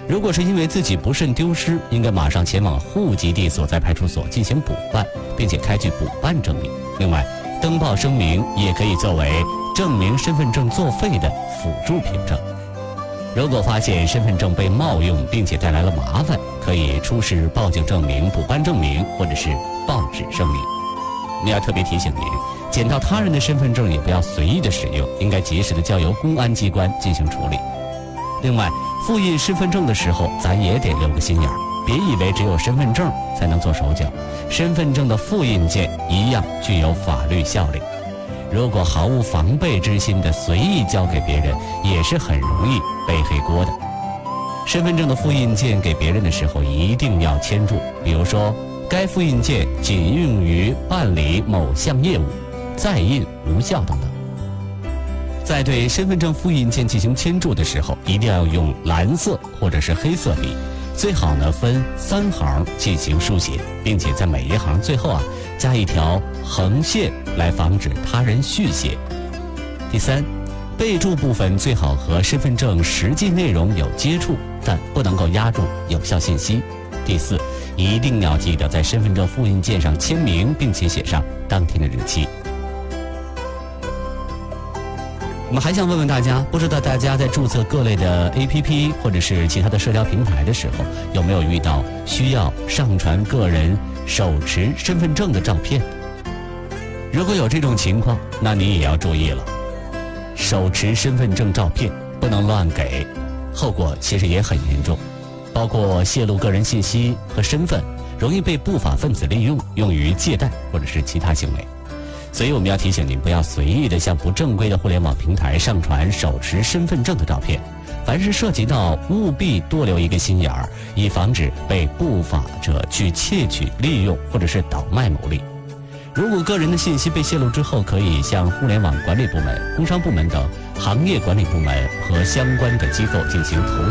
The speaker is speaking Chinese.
如果是因为自己不慎丢失，应该马上前往户籍地所在派出所进行补办，并且开具补办证明。另外，登报声明也可以作为证明身份证作废的辅助凭证。如果发现身份证被冒用并且带来了麻烦，可以出示报警证明、补办证明或者是报纸声明。我们要特别提醒您，捡到他人的身份证也不要随意的使用，应该及时的交由公安机关进行处理。另外，复印身份证的时候，咱也得留个心眼儿，别以为只有身份证才能做手脚，身份证的复印件一样具有法律效力。如果毫无防备之心的随意交给别人，也是很容易背黑锅的。身份证的复印件给别人的时候，一定要签注，比如说该复印件仅用于办理某项业务，再印无效等等。在对身份证复印件进行签注的时候，一定要用蓝色或者是黑色笔，最好呢分3行进行书写，并且在每一行最后加一条横线，来防止他人续写。第三，备注部分最好和身份证实际内容有接触，但不能够压住有效信息。第四，一定要记得在身份证复印件上签名，并且写上当天的日期。我们还想问问大家，不知道大家在注册各类的 APP 或者是其他的社交平台的时候，有没有遇到需要上传个人手持身份证的照片？如果有这种情况，那你也要注意了，手持身份证照片不能乱给，后果其实也很严重，包括泄露个人信息和身份，容易被不法分子利用，用于借贷或者是其他行为。所以我们要提醒您，不要随意的向不正规的互联网平台上传手持身份证的照片，凡是涉及到务必多留一个心眼儿，以防止被不法者去窃取、利用或者是倒卖牟利。如果个人的信息被泄露之后，可以向互联网管理部门、工商部门等行业管理部门和相关的机构进行投诉。